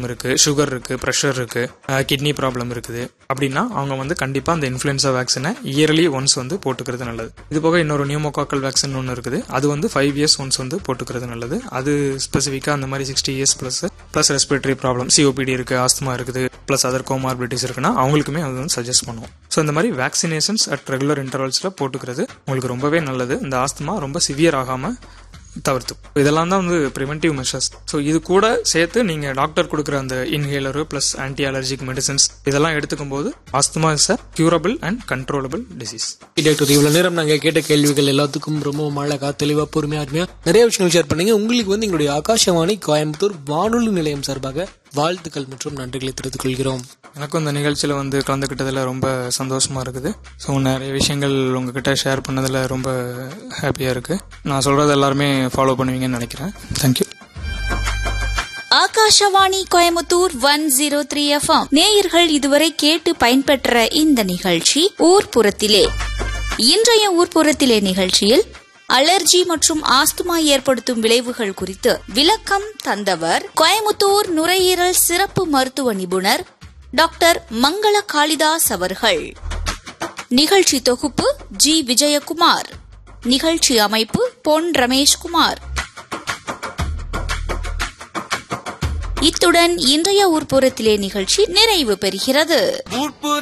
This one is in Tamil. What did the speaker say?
ப்ராப்ளம் இருக்கு, சுகர் இருக்கு, ப்ரெஷர் இருக்கு, கிட்னி ப்ராப்ளம் இருக்குது அப்படின்னா அவங்க வந்து கண்டிப்பா அந்த இன்ஃபுளுன்சா வேக்சினை இயர்லி ஒன்ஸ் வந்து போட்டுக்கிறது நல்லது. இது போக இன்னொரு நியூமோகாக்கல் வேக்சின் ஒன்று இருக்குது, அது வந்து 5 years ஒன்ஸ் வந்து போட்டுக்கிறது நல்லது. அது ஸ்பெசிஃபிக்கா அந்த மாதிரி 60 years plus respiratory problem, COPD இருக்கு, ஆஸ்துமா இருக்குது, பிளஸ் அதர் கோமார்பிலிட்டிஸ் இருக்குன்னா அவங்களுக்குமே அது வந்து சஜஸ்ட் பண்ணுவோம். ஸோ இந்த மாதிரி வேக்சினேஷன்ஸ் அட் ரெகுலர் இன்டர்வல்ஸ்ல போட்டுக்கிறது உங்களுக்கு ரொம்பவே நல்லது. இந்த ஆஸ்துமா ரொம்ப சிவியர் ஆகாம தவிர்த்து. இதெல்லாம் தான் வந்து ப்ரிவென்டிவ் மெஷர்ஸ். ஸோ இது கூட சேர்த்து நீங்க டாக்டர் கொடுக்குற அந்த இன்ஹேலரு பிளஸ் ஆன்டி அலர்ஜிக் மெடிசன்ஸ் இதெல்லாம் எடுத்துக்கும் போது asthma is a curable and controllable disease. Doctor, இவ்வளவு நேரம் நாங்க கேட்ட கேள்விகள் எல்லாத்துக்கும் ரொம்ப அழகா தெளிவா பொறுமையா அருமையா நிறைய விஷயங்கள் ஷேர் பண்ணீங்க. உங்களுக்கு வந்து எங்களுடைய ஆகாஷவாணி கோயம்புத்தூர் வானொலி நிலையம் சார்பாக வாழ்த்துக்கள் மற்றும் நன்றிகளை தெரிவித்துக் கொள்கிறோம். எனக்கும் இந்த நிகழ்ச்சியில வந்து கலந்துக்கிட்டதுல ரொம்ப சந்தோஷமா இருக்குது. ஸோ நிறைய விஷயங்கள் உங்ககிட்ட ஷேர் பண்ணதுல ரொம்ப ஹாப்பியா இருக்கு. நான் சொல்றது எல்லாருமே ஃபாலோ பண்ணுவீங்கன்னு நினைக்கிறேன். தேங்க்யூ. ஆகாஷவாணி கோயம்புத்தூர் 103 FM நேயர்கள் இதுவரை கேட்டு பயன்பெற்ற இந்த நிகழ்ச்சி ஊர்ப்புறத்திலே. இன்றைய ஊர்ப்புறத்திலே நிகழ்ச்சியில் அலர்ஜி மற்றும் ஆஸ்துமா ஏற்படுத்தும் விளைவுகள் குறித்து விளக்கம் தந்தவர் கோயம்புத்தூர் நுரையீரல் சிறப்பு மருத்துவ நிபுணர் டாக்டர் மங்கள காளிதாஸ் அவர்கள். நிகழ்ச்சி தொகுப்பு ஜி. விஜயகுமார். நிகழ்ச்சி அமைப்பு பொன் ரமேஷ்குமார். இத்துடன் இன்றைய ஊர்ப்புறத்திலே நிகழ்ச்சி நிறைவு பெறுகிறது.